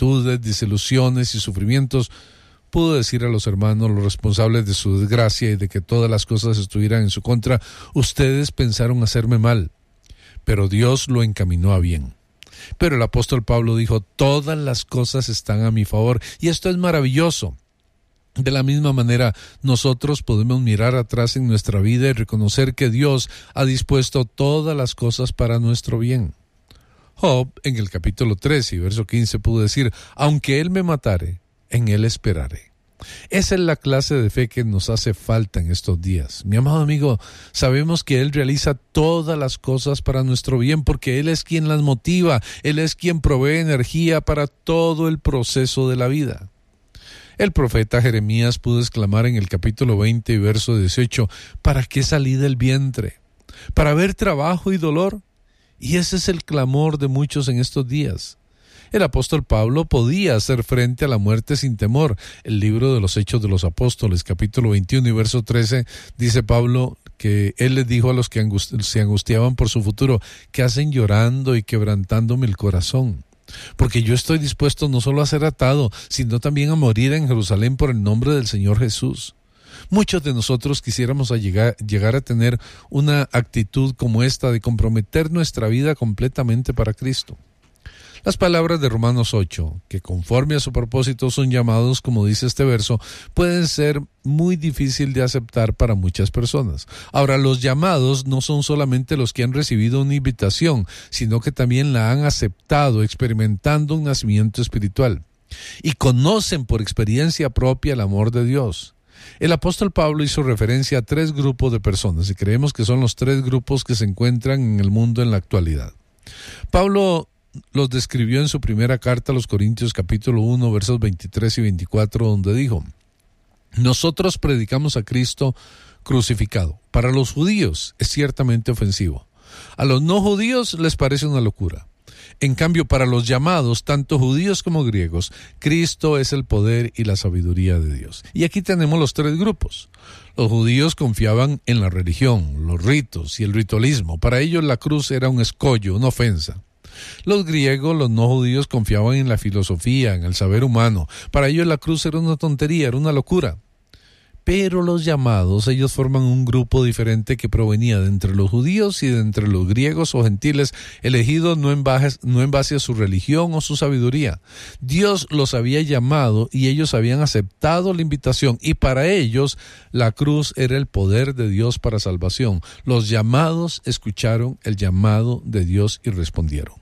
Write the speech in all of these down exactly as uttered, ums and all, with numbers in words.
vicisitudes, desilusiones y sufrimientos, pudo decir a los hermanos, los responsables de su desgracia y de que todas las cosas estuvieran en su contra: ustedes pensaron hacerme mal, pero Dios lo encaminó a bien. Pero el apóstol Pablo dijo: todas las cosas están a mi favor, y esto es maravilloso. De la misma manera, nosotros podemos mirar atrás en nuestra vida y reconocer que Dios ha dispuesto todas las cosas para nuestro bien. Job, en el capítulo trece y verso quince, pudo decir: aunque él me matare, en él esperaré. Esa es la clase de fe que nos hace falta en estos días. Mi amado amigo, sabemos que Él realiza todas las cosas para nuestro bien porque Él es quien las motiva, Él es quien provee energía para todo el proceso de la vida. El profeta Jeremías pudo exclamar en el capítulo veinte y verso dieciocho: ¿para qué salí del vientre? ¿Para ver trabajo y dolor? Y ese es el clamor de muchos en estos días. El apóstol Pablo podía hacer frente a la muerte sin temor. El libro de los Hechos de los Apóstoles, capítulo veintiuno y verso trece, dice Pablo que él les dijo a los que angust- se angustiaban por su futuro: ¿qué hacen llorando y quebrantándome el corazón? Porque yo estoy dispuesto no solo a ser atado, sino también a morir en Jerusalén por el nombre del Señor Jesús. Muchos de nosotros quisiéramos a llegar, llegar a tener una actitud como esta de comprometer nuestra vida completamente para Cristo. Las palabras de Romanos ocho, que conforme a su propósito son llamados, como dice este verso, pueden ser muy difícil de aceptar para muchas personas. Ahora, los llamados no son solamente los que han recibido una invitación, sino que también la han aceptado, experimentando un nacimiento espiritual. Y conocen por experiencia propia el amor de Dios. El apóstol Pablo hizo referencia a tres grupos de personas, y creemos que son los tres grupos que se encuentran en el mundo en la actualidad. Pablo los describió en su primera carta a los Corintios, capítulo uno, versos veintitrés y veinticuatro, donde dijo: nosotros predicamos a Cristo crucificado. Para los judíos es ciertamente ofensivo. A los no judíos les parece una locura. En cambio, para los llamados, tanto judíos como griegos, Cristo es el poder y la sabiduría de Dios. Y aquí tenemos los tres grupos. Los judíos confiaban en la religión, los ritos y el ritualismo. Para ellos la cruz era un escollo, una ofensa. Los griegos, los no judíos, confiaban en la filosofía, en el saber humano. Para ellos la cruz era una tontería, era una locura. Pero los llamados, ellos forman un grupo diferente que provenía de entre los judíos y de entre los griegos o gentiles, elegidos no en base, no en base a su religión o su sabiduría. Dios los había llamado y ellos habían aceptado la invitación, y para ellos la cruz era el poder de Dios para salvación. Los llamados escucharon el llamado de Dios y respondieron.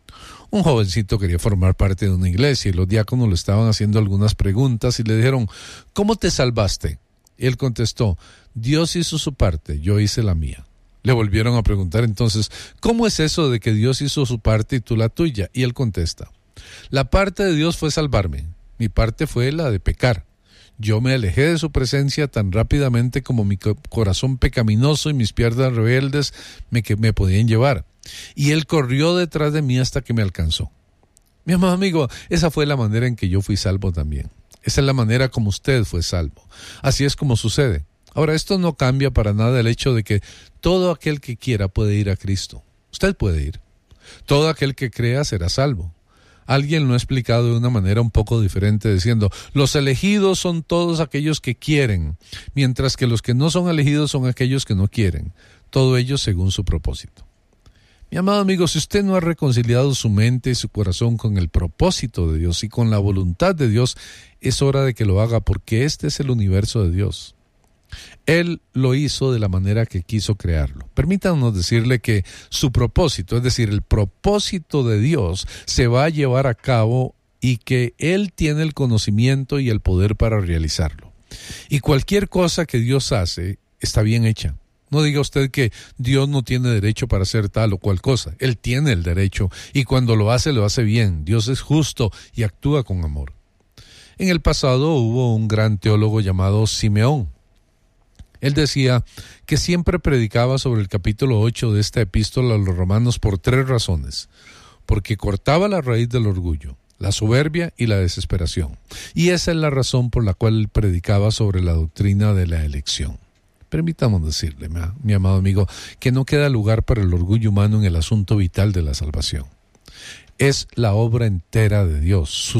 Un jovencito quería formar parte de una iglesia y los diáconos le estaban haciendo algunas preguntas y le dijeron: ¿cómo te salvaste? Y él contestó: Dios hizo su parte, yo hice la mía. Le volvieron a preguntar entonces: ¿cómo es eso de que Dios hizo su parte y tú la tuya? Y él contesta: la parte de Dios fue salvarme, mi parte fue la de pecar. Yo me alejé de su presencia tan rápidamente como mi corazón pecaminoso y mis piernas rebeldes me, que me podían llevar. Y él corrió detrás de mí hasta que me alcanzó. Mi amado amigo, esa fue la manera en que yo fui salvo también. Esa es la manera como usted fue salvo. Así es como sucede. Ahora, esto no cambia para nada el hecho de que todo aquel que quiera puede ir a Cristo. Usted puede ir. Todo aquel que crea será salvo. Alguien lo ha explicado de una manera un poco diferente, diciendo: los elegidos son todos aquellos que quieren, mientras que los que no son elegidos son aquellos que no quieren. Todo ello según su propósito. Mi amado amigo, si usted no ha reconciliado su mente y su corazón con el propósito de Dios y con la voluntad de Dios, es hora de que lo haga, porque este es el universo de Dios. Él lo hizo de la manera que quiso crearlo. Permítanos decirle que su propósito, es decir, el propósito de Dios, se va a llevar a cabo y que Él tiene el conocimiento y el poder para realizarlo. Y cualquier cosa que Dios hace está bien hecha. No diga usted que Dios no tiene derecho para hacer tal o cual cosa. Él tiene el derecho y cuando lo hace, lo hace bien. Dios es justo y actúa con amor. En el pasado hubo un gran teólogo llamado Simeón. Él decía que siempre predicaba sobre el capítulo ocho de esta epístola a los romanos por tres razones. Porque cortaba la raíz del orgullo, la soberbia y la desesperación. Y esa es la razón por la cual él predicaba sobre la doctrina de la elección. Permítame decirle, mi amado amigo, que no queda lugar para el orgullo humano en el asunto vital de la salvación. Es la obra entera de Dios, su